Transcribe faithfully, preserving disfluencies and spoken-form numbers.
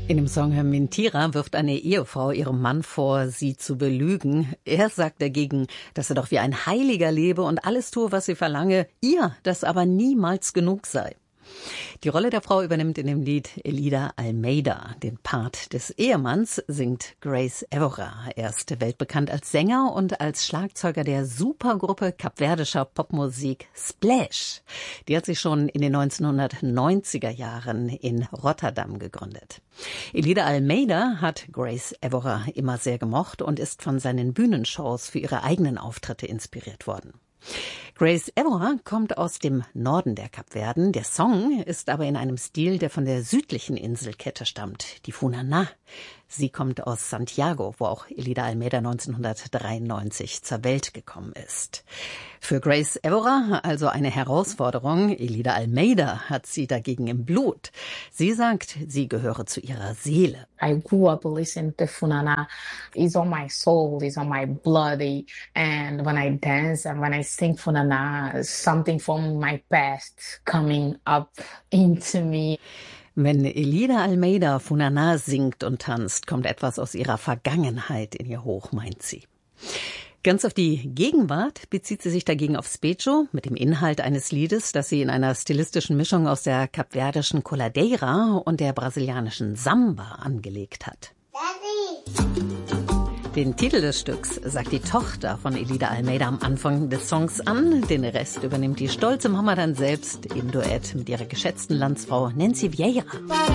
In dem Song Mentira wirft eine Ehefrau ihrem Mann vor, sie zu belügen. Er sagt dagegen, dass er doch wie ein Heiliger lebe und alles tue, was sie verlange, ihr das aber niemals genug sei. Die Rolle der Frau übernimmt in dem Lied Elida Almeida. Den Part des Ehemanns singt Grace Évora. Er ist weltbekannt als Sänger und als Schlagzeuger der Supergruppe kapverdischer Popmusik Splash. Die hat sich schon in den neunzehnhundertneunziger Jahren in Rotterdam gegründet. Elida Almeida hat Grace Évora immer sehr gemocht und ist von seinen Bühnenshows für ihre eigenen Auftritte inspiriert worden. Grace Évora kommt aus dem Norden der Kapverden. Der Song ist aber in einem Stil, der von der südlichen Inselkette stammt, die Funaná. Sie kommt aus Santiago, wo auch Elida Almeida neunzehnhundertdreiundneunzig zur Welt gekommen ist. Für Grace Évora also eine Herausforderung. Elida Almeida hat sie dagegen im Blut. Sie sagt, sie gehöre zu ihrer Seele. I grew up listening to Funaná. It's on my soul, it's on my blood. And when I dance and when I sing Funaná, something from my past coming up into me. Wenn Elida Almeida Funaná singt und tanzt, kommt etwas aus ihrer Vergangenheit in ihr hoch, meint sie. Ganz auf die Gegenwart bezieht sie sich dagegen auf Specho mit dem Inhalt eines Liedes, das sie in einer stilistischen Mischung aus der kapverdischen Coladeira und der brasilianischen Samba angelegt hat. Daddy. Den Titel des Stücks sagt die Tochter von Elida Almeida am Anfang des Songs an. Den Rest übernimmt die stolze Mama dann selbst im Duett mit ihrer geschätzten Landsfrau Nancy Vieira.